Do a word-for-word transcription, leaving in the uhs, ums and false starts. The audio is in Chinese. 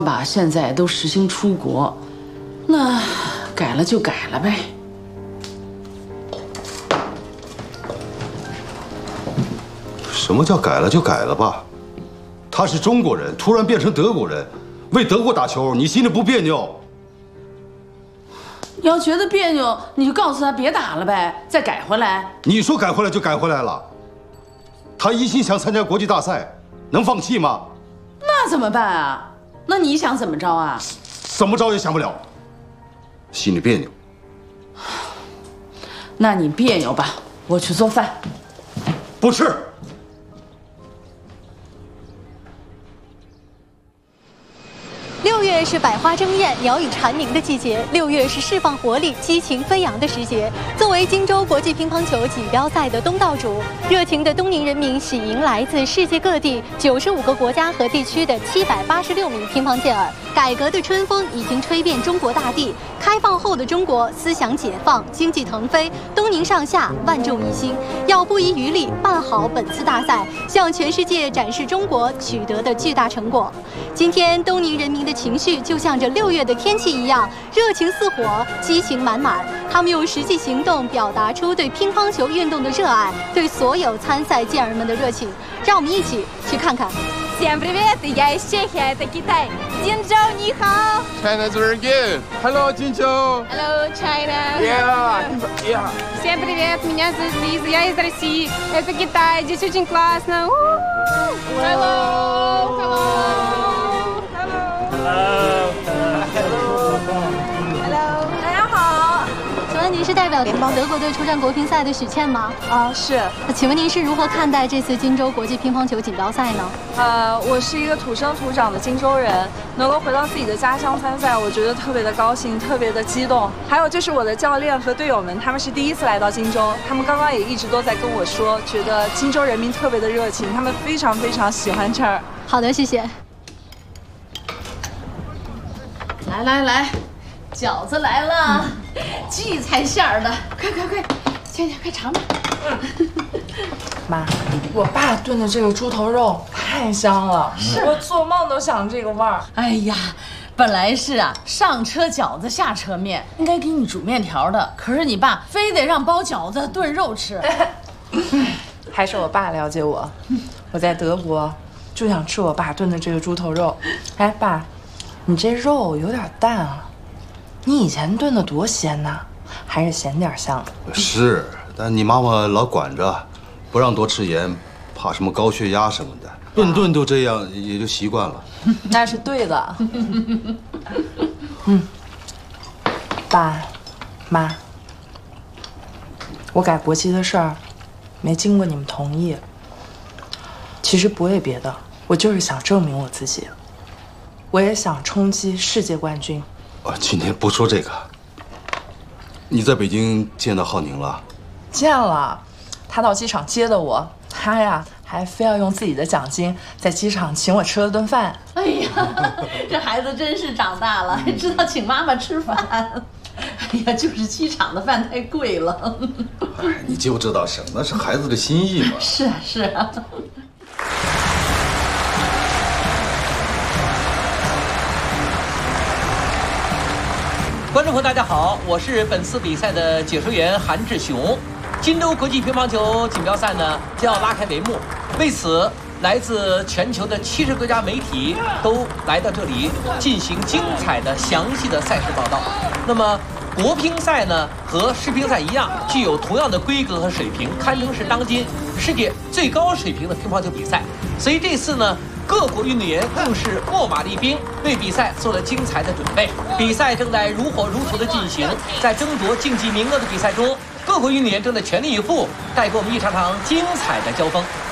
吧，现在都实行出国，那改了就改了呗。 什么叫改了就改了吧？他是中国人，突然变成德国人，为德国打球，你心里不别扭？ 你要觉得别扭，你就告诉他别打了呗，再改回来。 你说改回来就改回来了，他一心想参加国际大赛，能放弃吗？ 那怎么办啊？那你想怎么着啊？ 怎么着也想不了，心里别扭。 那你别扭吧，我去做饭。 不吃。 六月是百花争艳、鸟语蝉鸣的季节，六月是释放活力、激情飞扬的时节。作为荆州国际乒乓球锦标赛的东道主，热情的东宁人民喜迎来自世界各地九十五个国家和地区的七百八十六名乒乓健儿。改革的春风已经吹遍中国大地，开放后的中国思想解放，经济腾飞，东宁上下万众一心，要不遗余力办好本次大赛，向全世界展示中国取得的巨大成果。今天，东宁人民的情绪就像这六月的天气一样，热情似火，激情满满。他们用实际行动表达出对乒乓球运动的热爱，对所有参赛健儿们的热情。让我们一起去看看。 Всем привет! Я из Чехии, это Китай. Jinzhou, ни хао. China's very good. Hello, Jinzhou. Hello, China. Yeah. Yeah. Всем привет, меня зовут Лиза, я из России. Это Китай, здесь очень классно. Hello. Hello. Hello. Hello. 大家好。 请问您是代表联邦德国队出战国乒赛的许倩吗？ 啊，是。 那请问您是如何看待这次荆州国际乒乓球锦标赛呢？ 呃，我是一个土生土长的荆州人，能够回到自己的家乡参赛，我觉得特别的高兴，特别的激动。还有就是我的教练和队友们，他们是第一次来到荆州，他们刚刚也一直都在跟我说，觉得荆州人民特别的热情，他们非常非常喜欢这儿。 好的，谢谢。 来来来，饺子来了，荠菜馅儿的，快快快，倩倩快尝尝。 妈，我爸炖的这个猪头肉太香了，我做梦都想这个味儿。 哎呀，本来是啊，上车饺子下车面，应该给你煮面条的，可是你爸非得让包饺子炖肉吃。 还是我爸了解我，我在德国就想吃我爸炖的这个猪头肉。哎，爸，你这肉有点淡啊，你以前炖的多鲜呐，还是咸点香。 是，但你妈妈老管着，不让多吃盐，怕什么高血压什么的，顿顿都这样，也就习惯了。 那是对的。嗯，爸妈，我改国旗的事儿没经过你们同意，其实不为别的，我就是想证明我自己，我也想冲击世界冠军。 啊，今天不说这个。你在北京见到浩宁了？ 见了，他到机场接的我，他呀还非要用自己的奖金在机场请我吃了顿饭。 哎呀，这孩子真是长大了，还知道请妈妈吃饭。哎呀，就是机场的饭太贵了。 哎，你就知道什么是孩子的心意嘛。 是啊，是啊。 观众朋友，大家好，我是本次比赛的解说员韩志雄。荆州国际乒乓球锦标赛呢将要拉开帷幕，为此，来自全球的七十多家媒体都来到这里进行精彩的、详细的赛事报道。那么，国乒赛呢和世乒赛一样，具有同样的规格和水平，堪称是当今世界最高水平的乒乓球比赛。所以这次呢，各国运动员更是秣马厉兵，为比赛做了精彩的准备。比赛正在如火如荼的进行，在争夺竞技名额的比赛中，各国运动员正在全力以赴，带给我们一场场精彩的交锋。